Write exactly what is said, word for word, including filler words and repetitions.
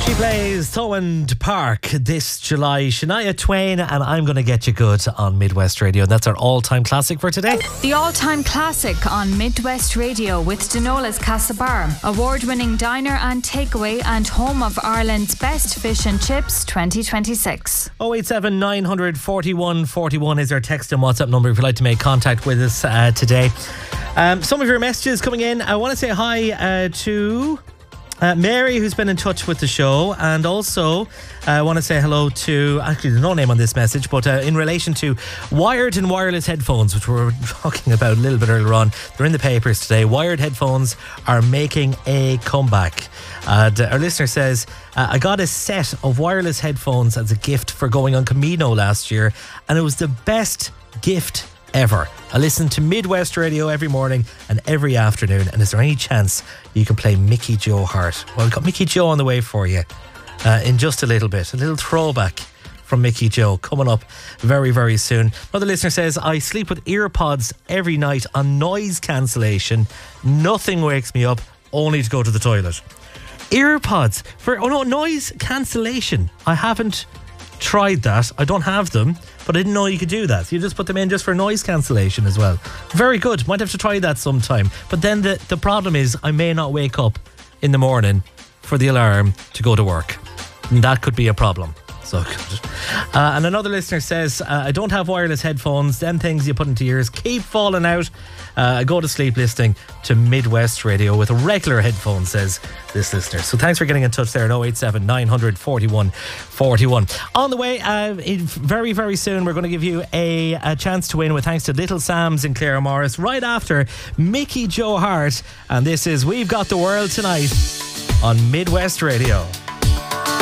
She plays Thomond Park this July. Shania Twain and I'm Gonna Get You Good on Midwest Radio. That's our all-time classic for today. The all-time classic on Midwest Radio with Denola's Castlebar, award-winning diner and takeaway and home of Ireland's best fish and chips twenty twenty-six. oh eight seven nine four one four one is our text and WhatsApp number if you'd like to make contact with us uh, today. Um, some of your messages coming in. I want to say hi uh, to... Uh, Mary, who's been in touch with the show, and also uh, I want to say hello to, actually there's no name on this message, but uh, in relation to wired and wireless headphones, which we were talking about a little bit earlier on. They're in the papers today. Wired headphones are making a comeback. And uh, our listener says, uh, I got a set of wireless headphones as a gift for going on Camino last year, and it was the best gift ever. I listen to Midwest Radio every morning and every afternoon, and is there any chance you can play Mickey Joe Hart? Well, I've got Mickey Joe on the way for you uh, in just a little bit. A little throwback from Mickey Joe coming up very, very soon. Another listener says, I sleep with earpods every night on noise cancellation. Nothing wakes me up, only to go to the toilet. Earpods for oh no noise cancellation. I haven't tried that. I don't have them, but I didn't know you could do that. You just put them in just for noise cancellation as well. Very good. Might have to try that sometime. But then the, the problem is I may not wake up in the morning for the alarm to go to work. And that could be a problem. So good. Uh, and another listener says, uh, I don't have wireless headphones. Them things you put into your ears keep falling out. Uh, I go to sleep listening to Midwest Radio with a regular headphone, says this listener. So thanks for getting in touch there at oh eight seven nine four one four one. On the way, uh, very, very soon, we're going to give you a, a chance to win with thanks to Little Sam's in Claremorris right after Mickey Joe Hart. And this is We've Got the World Tonight on Midwest Radio.